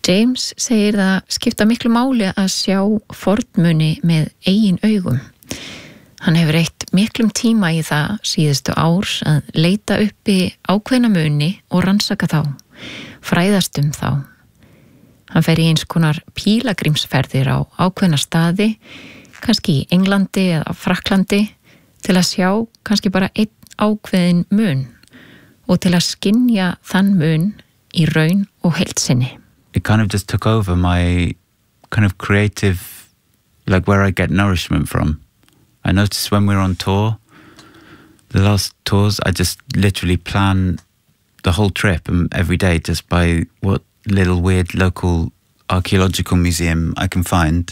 James segir það skipta miklu máli að sjá fornmuni með eigin augum. Hann hefur eytt miklum tíma í það síðustu ár að leita uppi ákveðna muni og rannsaka þá, fræðast þá. Hann fer í eins konar pílagrímsferðir á ákveðna staði, kannski í Englandi eða Frakklandi, til að sjá kannski bara einn ákveðin mun og til að skynja þann mun í raun og heild sinni. It kind of just took over my kind of creative, like where I get nourishment from. I noticed when we were on tour, the last tours, I just literally plan the whole trip and every day just by what little weird local archaeological museum I can find.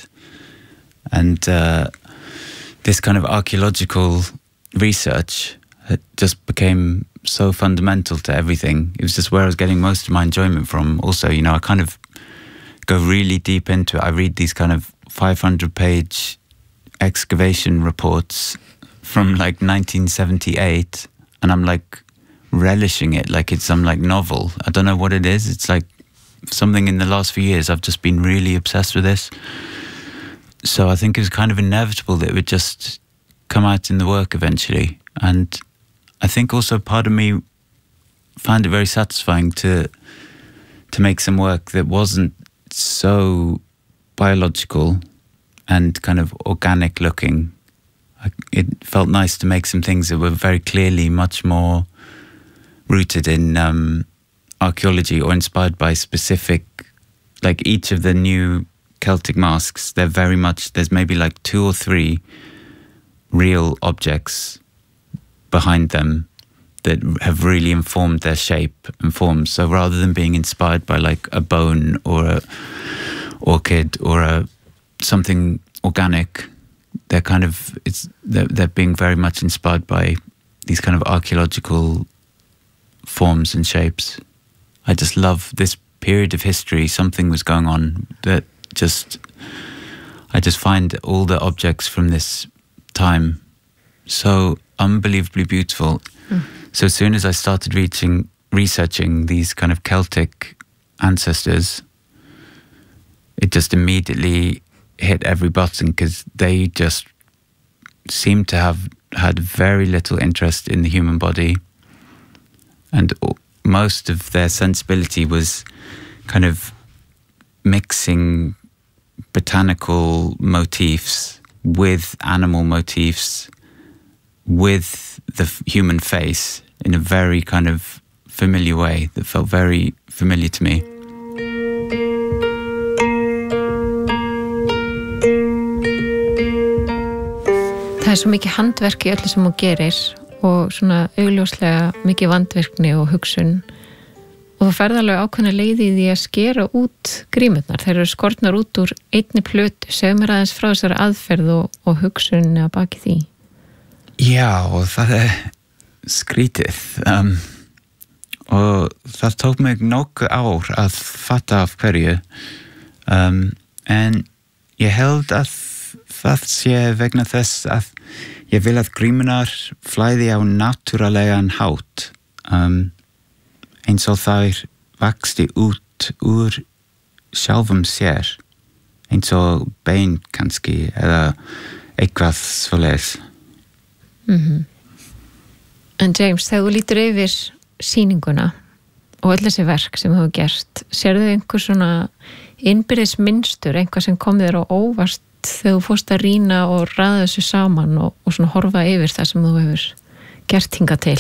And this kind of archaeological research just became so fundamental to everything. It was just where I was getting most of my enjoyment from. Also, you know, I kind of go really deep into it. I read these kind of 500-page excavation reports from like 1978, and I'm like relishing it like it's some like novel. I don't know what it is. It's like something in the last few years I've just been really obsessed with this. So I think it was kind of inevitable that it would just come out in the work eventually. And I think also part of me found it very satisfying to make some work that wasn't so biological and kind of organic looking. It felt nice to make some things that were very clearly much more rooted in archaeology or inspired by specific, like each of the new Celtic masks, they're very much, there's maybe like 2 or 3 real objects behind them that have really informed their shape and form. So rather than being inspired by like a bone or a orchid or something organic, they're kind of, they're being very much inspired by these kind of archaeological forms and shapes. I just love this period of history. Something was going on that I just find all the objects from this time so unbelievably beautiful. So as soon as I started researching these kind of Celtic ancestors, it just immediately hit every button, because they just seemed to have had very little interest in the human body, and most of their sensibility was kind of mixing botanical motifs with animal motifs with the human face in a very kind of familiar way that felt very familiar to me. Það svo mikið handverk í öllu sem hún gerir og svona augljóslega mikið vandverkni og hugsun, og þú ferð alveg ákveðna leiði í því að skera út grímurnar. Þeir eru skortnar út úr einni plötu. Segðu mér aðeins frá þessari aðferð og hugsun að baki því. Já, og það skrítið. Og það tók mig nokkuð ár að fatta af hverju. En ég held að það sé vegna þess að ég vil að grímurnar flæði á náttúrulegan hátt. Eins og þær vaksti út úr sjálfum sér, eins og bein kannski, eða eitthvað svoleiðis. En James, þegar þú lítur yfir sýninguna og öll þessi verk sem þú hefur gert, sérðu einhver svona innbyrðis mynstur, einhvað sem kom þér á óvart þegar þú fórst að rýna og raða þessu saman og svona horfa yfir það sem þú hefur gert hingað til?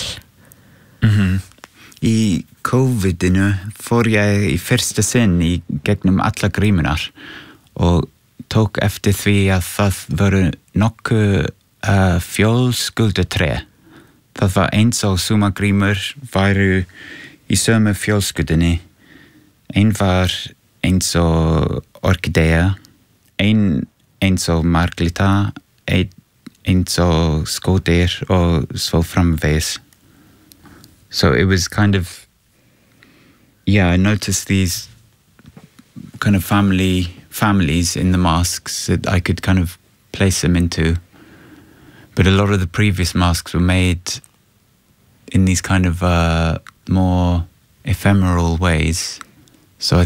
Í COVID-inu fór ég í fyrsta sinn í gegnum alla grímurnar og tók eftir því að það voru nokkuð fjölskyldutré. Það var eins og sumagrímur væru í sömu fjölskyldunni. Ein var eins og orkidea, eins og marglita, eins og skódyr og svo framvegis. So it was kind of, I noticed these kind of families in the masks that I could kind of place them into. But a lot of the previous masks were made in these kind of more ephemeral ways. So I